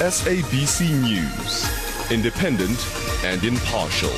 SABC News, independent and impartial.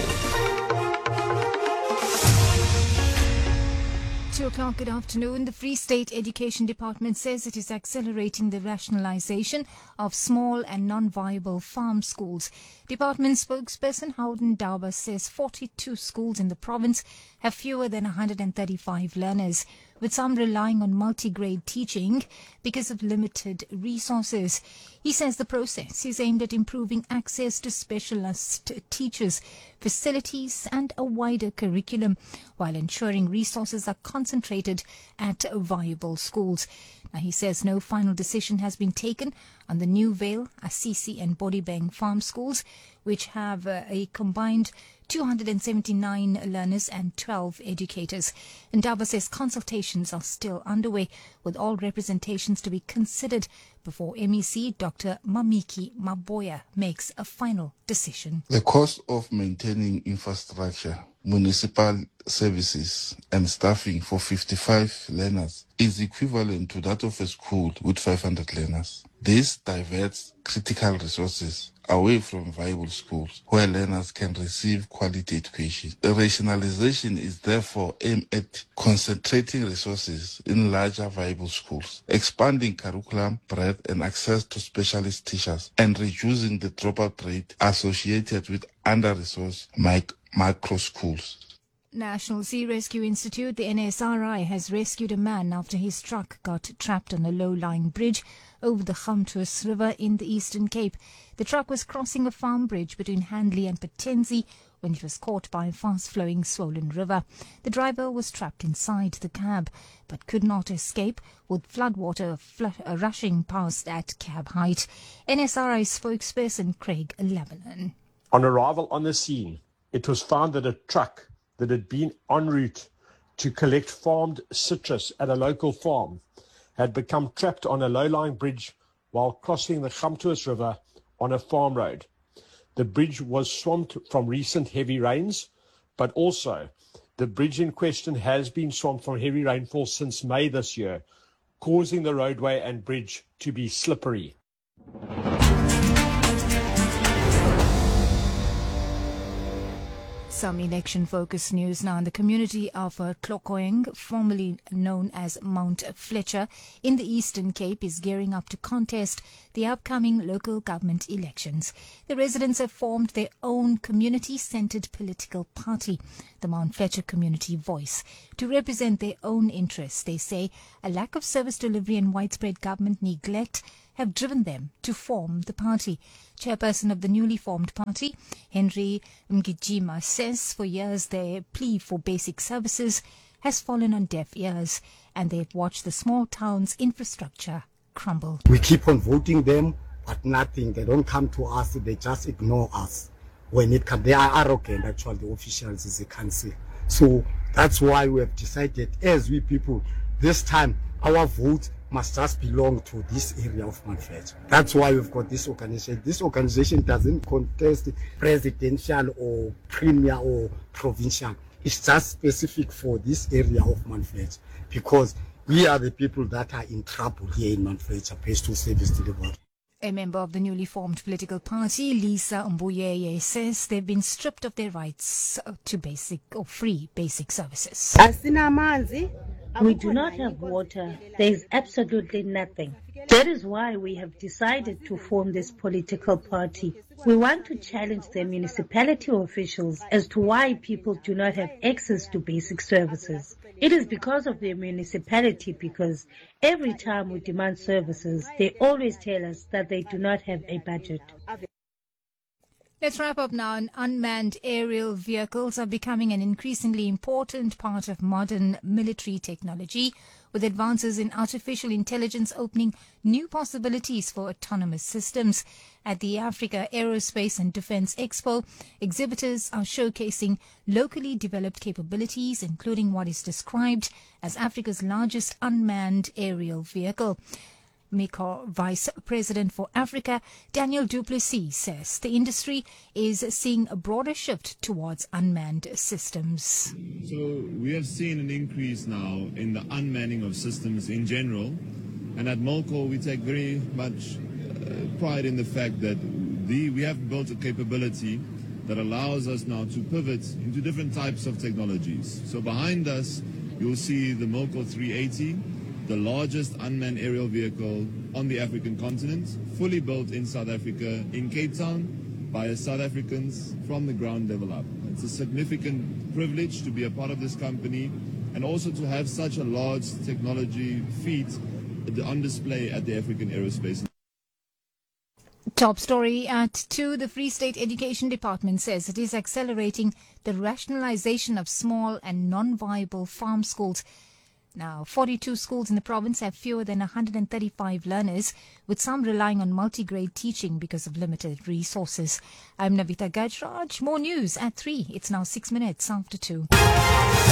2 o'clock, good afternoon. The Free State Education Department says it is accelerating the rationalization of small and non-viable farm schools. Department spokesperson Howden Dauber says 42 schools in the province have fewer than 135 learners, with some relying on multi-grade teaching because of limited resources. He says the process is aimed at improving access to specialist teachers, facilities and a wider curriculum, while ensuring resources are concentrated at viable schools. Now, he says no final decision has been taken on the New Vale, Assisi and Bodibeng farm schools, which have a combined 279 learners and 12 educators. Ndaba says consultations are still underway, with all representations to be considered before MEC Dr. Mamiki Maboya makes a final decision. The cost of maintaining infrastructure, municipal services and staffing for 55 learners is equivalent to that of a school with 500 learners. This diverts critical resources away from viable schools where learners can receive quality education. The rationalization is therefore aimed at concentrating resources in larger viable schools, expanding curriculum breadth and access to specialist teachers, and reducing the dropout rate associated with under-resourced micro schools. National Sea Rescue Institute, the NSRI, has rescued a man after his truck got trapped on a low-lying bridge over the Gamtoos River in the Eastern Cape. The truck was crossing a farm bridge between Handley and Patenzi when it was caught by a fast-flowing swollen river. The driver was trapped inside the cab but could not escape, with floodwater rushing past at cab height. NSRI spokesperson Craig Lebanon. On arrival on the scene, it was found that a truck that had been en route to collect farmed citrus at a local farm had become trapped on a low-lying bridge while crossing the Gamtoos River on a farm road. The bridge was swamped from recent heavy rains, but also the bridge in question has been swamped from heavy rainfall since May this year, causing the roadway and bridge to be slippery. Some election-focused news now in the community of Tlokoeng, formerly known as Mount Fletcher, in the Eastern Cape, is gearing up to contest the upcoming local government elections. The residents have formed their own community-centred political party, the Mount Fletcher Community Voice, to represent their own interests. They say a lack of service delivery and widespread government neglect have driven them to form the party. Chairperson of the newly formed party, Henry Mgijima, says for years their plea for basic services has fallen on deaf ears, and they've watched the small town's infrastructure crumble. We keep on voting them, but nothing. They don't come to us. They just ignore us. When it comes, they are arrogant, actually, the officials is the council. So that's why we have decided, as we people, this time our vote must just belong to this area of Mount Fletcher. That's why we've got this organization. This organization doesn't contest presidential or premier or provincial. It's just specific for this area of Mount Fletcher, because we are the people that are in trouble here in Mount Fletcher, postal service delivery. A member of the newly formed political party, Lisa Mbuyeye, says they've been stripped of their rights to basic or free basic services. We do not have water. There is absolutely nothing. That is why we have decided to form this political party. We want to challenge the municipality officials as to why people do not have access to basic services. It is because of the municipality, because every time we demand services, they always tell us that they do not have a budget. Let's wrap up now. Unmanned aerial vehicles are becoming an increasingly important part of modern military technology, with advances in artificial intelligence opening new possibilities for autonomous systems. At the Africa Aerospace and Defence Expo, exhibitors are showcasing locally developed capabilities, including what is described as Africa's largest unmanned aerial vehicle. MECOR Vice President for Africa, Daniel Du Plessis, says the industry is seeing a broader shift towards unmanned systems. So we have seen an increase now in the unmanning of systems in general, and at MOLCO we take very much pride in the fact that we have built a capability that allows us now to pivot into different types of technologies. So behind us, you'll see the Milko 380, the largest unmanned aerial vehicle on the African continent, fully built in South Africa, in Cape Town, by South Africans from the ground level up. It's a significant privilege to be a part of this company and also to have such a large technology feat on display at the African Aerospace. Top story at 2. The Free State Education Department says it is accelerating the rationalization of small and non-viable farm schools. Now, 42 schools in the province have fewer than 135 learners, with some relying on multi-grade teaching because of limited resources. I'm Navita Gajraj. More news at 3. It's now 6 minutes after 2.